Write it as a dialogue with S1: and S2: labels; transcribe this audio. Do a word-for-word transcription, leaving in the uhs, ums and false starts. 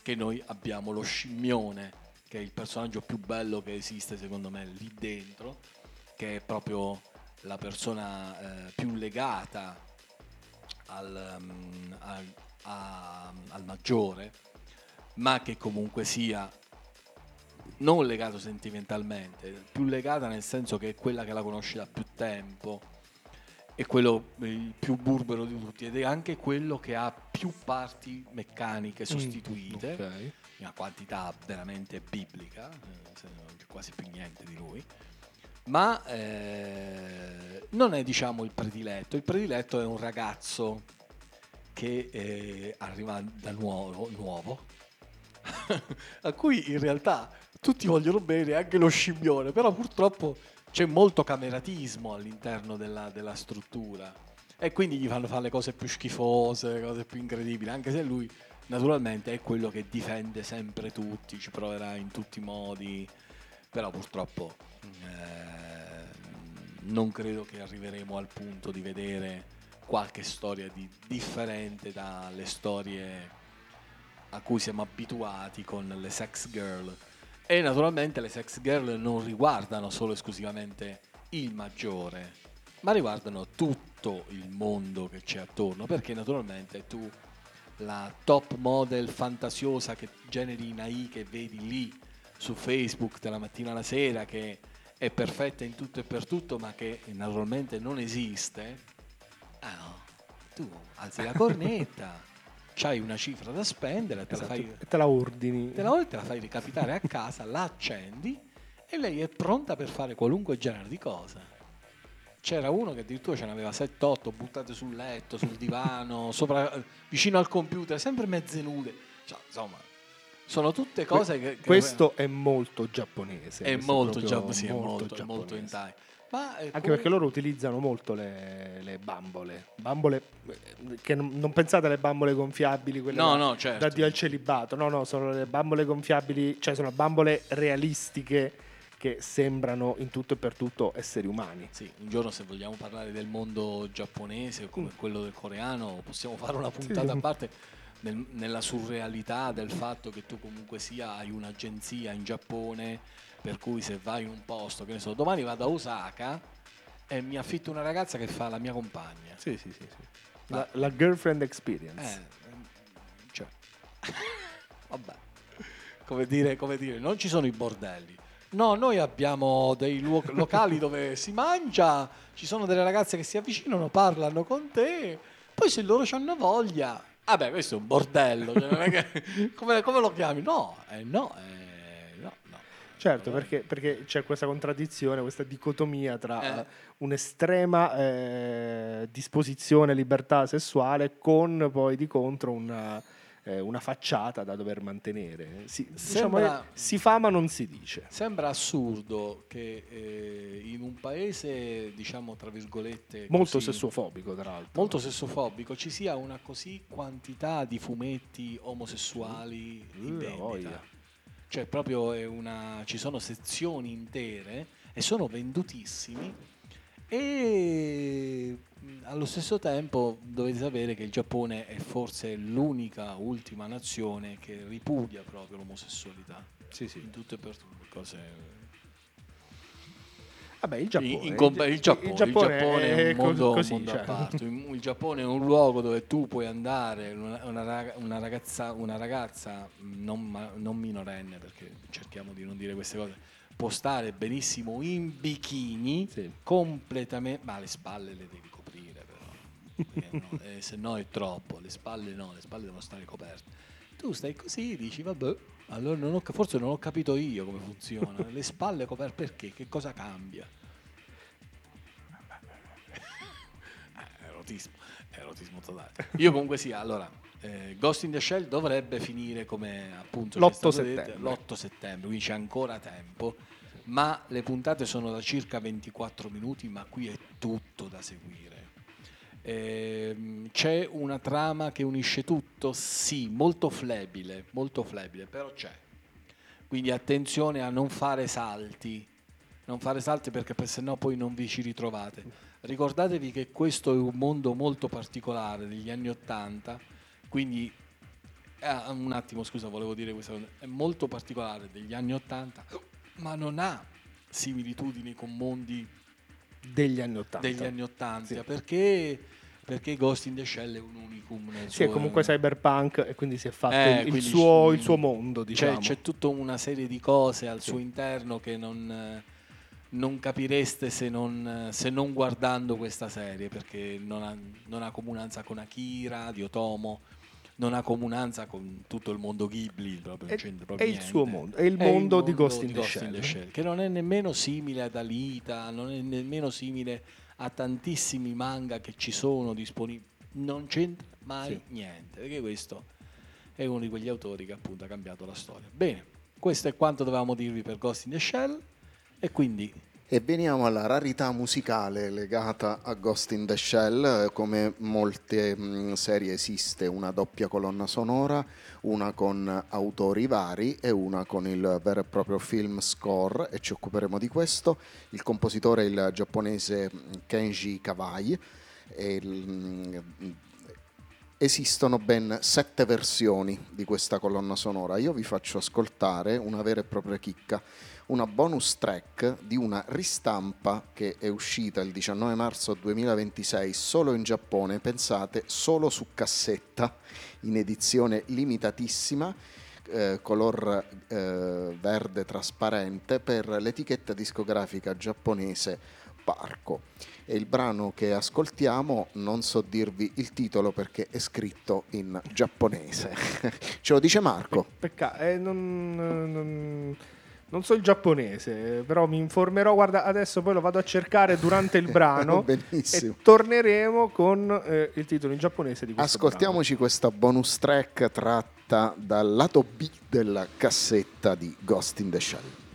S1: che noi abbiamo lo scimmione, che è il personaggio più bello che esiste secondo me lì dentro, che è proprio la persona eh, più legata al, um, al, a- al maggiore, ma che comunque sia non legato sentimentalmente, più legata nel senso che è quella che la conosce da più tempo, è quello il più burbero di tutti ed è anche quello che ha più parti meccaniche sostituite,
S2: ok.
S1: una quantità veramente biblica, eh, se non c'è quasi più niente di lui, ma eh, non è diciamo il prediletto, il prediletto è un ragazzo che eh, arriva da nuovo, nuovo a cui in realtà tutti vogliono bene, anche lo scimmione, però purtroppo c'è molto cameratismo all'interno della, della struttura e quindi gli fanno fare le cose più schifose, le cose più incredibili, anche se lui naturalmente è quello che difende sempre tutti, ci proverà in tutti i modi, però purtroppo eh, non credo che arriveremo al punto di vedere qualche storia di differente dalle storie a cui siamo abituati con le sex girl. E naturalmente le sex girl non riguardano solo esclusivamente il maggiore, ma riguardano tutto il mondo che c'è attorno, perché naturalmente tu la top model fantasiosa che generi in A I che vedi lì su Facebook dalla mattina alla sera, che è perfetta in tutto e per tutto, ma che naturalmente non esiste, ah no, tu alzi la cornetta, c'hai una cifra da spendere, te
S2: Esatto,
S1: la fai,
S2: e te la ordini.
S1: te la, te la fai recapitare a casa, la accendi e lei è pronta per fare qualunque genere di cosa. C'era uno che addirittura ce n'aveva sette otto buttate sul letto, sul divano, sopra, vicino al computer, sempre mezze nude. Cioè, insomma, sono tutte cose che... che
S2: Questo è molto giapponese.
S1: è
S2: questo
S1: molto,
S2: proprio
S1: già, sì, è molto, è molto
S2: giapponese.
S1: hentai. Ma eh,
S2: Anche
S1: come-
S2: perché loro utilizzano molto le, le bambole. Bambole eh, che non, non pensate alle bambole gonfiabili, quelle
S1: No,
S2: da,
S1: no, certo.
S2: da Dio al celibato. No, no, sono le bambole gonfiabili, cioè sono bambole realistiche che sembrano in tutto e per tutto esseri umani.
S1: Sì, un giorno se vogliamo parlare del mondo giapponese come quello del coreano, possiamo fare una puntata
S2: Sì.
S1: a parte nel- nella surrealità del fatto che tu comunque sia hai un'agenzia in Giappone, per cui se vai in un posto, che ne so, domani vado a Osaka e mi affitto una ragazza che fa la mia compagna.
S2: Sì, sì, sì, sì.
S1: Ma-
S2: La, la girlfriend experience.
S1: Eh, cioè, vabbè, come dire, come dire, non ci sono i bordelli. No, noi abbiamo dei luo- locali dove si mangia, ci sono delle ragazze che si avvicinano, parlano con te, poi se loro hanno voglia, vabbè, questo è un bordello, cioè non è che- come, come lo chiami? No, eh, no, eh, no, no.
S2: Certo, perché, perché c'è questa contraddizione, questa dicotomia tra
S1: Eh.
S2: eh, un'estrema eh, disposizione, libertà sessuale con poi di contro una, eh, una facciata da dover mantenere. Si, diciamo,
S1: Sembra-
S2: eh, si fa ma non si dice.
S1: Sembra assurdo che eh, in un paese, diciamo, tra virgolette,
S2: Molto
S1: così-
S2: sessuofobico, tra l'altro.
S1: molto sessofobico ci sia una così quantità di fumetti omosessuali in
S2: Uh,
S1: vendita.
S2: voglia.
S1: Cioè proprio è una, ci sono sezioni intere e sono vendutissimi e mh, allo stesso tempo dovete sapere che il Giappone è forse l'unica ultima nazione che ripudia proprio l'omosessualità.
S2: Sì, sì.
S1: In tutto e per tutto. Cose...
S2: Vabbè, il Giappone,
S1: In- in compa- il, Giappone, il Giappone è un
S2: co-
S1: mondo, un
S2: così,
S1: mondo
S2: cioè.
S1: a parte. Il il Giappone è un luogo dove tu puoi andare, una, una raga- una ragazza, una ragazza non, ma- non minorenne, perché cerchiamo di non dire queste cose, può stare benissimo in bikini,
S2: Sì.
S1: completamente, ma le spalle le devi coprire però, perché no, eh, se no è troppo, le spalle no, le spalle devono stare coperte. Tu stai così, dici vabbè, allora non ho, forse non ho capito io come funziona, le spalle coperte perché? Che cosa cambia? Erotismo, erotismo totale. Io comunque sì, allora, eh, Ghost in the Shell dovrebbe finire come appunto c'è
S2: L'otto
S1: stato detto,
S2: settembre.
S1: l'otto settembre, quindi c'è ancora tempo, ma le puntate sono da circa ventiquattro minuti, ma qui è tutto da seguire. Ehm, c'è una trama che unisce tutto? Sì, molto flebile, molto flebile, però c'è. Quindi attenzione a non fare salti, non fare salti perché per se no poi non vi ci ritrovate. Ricordatevi che questo è un mondo molto particolare degli anni Ottanta, quindi ah, un attimo, scusa, volevo dire questa cosa. È molto particolare degli anni Ottanta, ma non ha similitudini con mondi
S2: degli anni Ottanta.
S1: degli anni Ottanta,
S2: Sì.
S1: perché, perché Ghost in the Shell è un unicum nel
S2: Sì,
S1: suo...
S2: è comunque cyberpunk e quindi si è fatto
S1: Eh,
S2: il, il
S1: quindi
S2: suo,
S1: c-
S2: il suo mondo,
S1: c'è,
S2: diciamo.
S1: c'è tutta una serie di cose al
S2: Sì.
S1: suo interno che non, eh, non capireste se non, se non guardando questa serie, perché non ha, non ha comunanza con Akira di Otomo, non ha comunanza con tutto il mondo Ghibli, proprio, non
S2: È,
S1: c'entra
S2: è
S1: proprio
S2: il
S1: niente.
S2: suo mondo, è il
S1: È
S2: mondo di Ghost in the
S1: Ghost
S2: Shell.
S1: Shell, che non è nemmeno simile ad Alita, non è nemmeno simile a tantissimi manga che ci sono disponibili, non c'entra mai
S2: Sì.
S1: niente, perché questo è uno di quegli autori che appunto ha cambiato la storia. Bene, questo è quanto dovevamo dirvi per Ghost in the Shell, e quindi
S3: E veniamo alla rarità musicale legata a Ghost in the Shell. Come molte mh, serie esiste una doppia colonna sonora, una con autori vari e una con il vero e proprio film score, e ci occuperemo di questo. Il compositore è il giapponese Kenji Kawai e il, mh, esistono ben sette versioni di questa colonna sonora. Io vi faccio ascoltare una vera e propria chicca, una bonus track di una ristampa che è uscita il diciannove marzo duemilaventisei solo in Giappone, pensate, solo su cassetta, in edizione limitatissima, eh, color eh, verde trasparente, per l'etichetta discografica giapponese Parco. E il brano che ascoltiamo, non so dirvi il titolo perché è scritto in giapponese. Ce lo dice Marco.
S2: Peccato, eh, non, non, non so il giapponese, però mi informerò. Guarda, adesso poi lo vado a cercare durante il brano
S3: Benissimo.
S2: e torneremo con eh, il titolo in giapponese di questo
S3: Ascoltiamoci questa bonus track tratta dal lato B della cassetta di Ghost in the Shell.